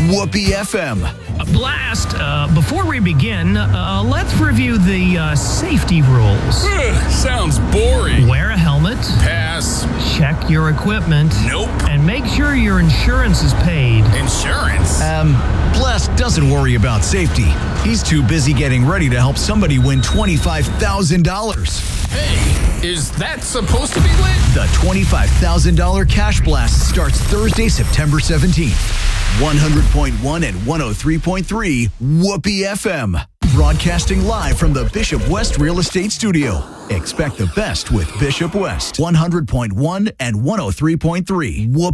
Whoopee FM. Blast, before we begin, let's review the safety rules. Sounds boring. Wear a helmet. Pass. Check your equipment. Nope. And make sure your insurance is paid. Insurance? Blast doesn't worry about safety. He's too busy getting ready to help somebody win $25,000. Hey, is that supposed to be lit? The $25,000 Cash Blast starts Thursday, September 17th. 100.1 and 103.3 Whoopee FM. Broadcasting live from the Bishop West Real Estate Studio. Expect the best with Bishop West. 100.1 and 103.3 Whoopee.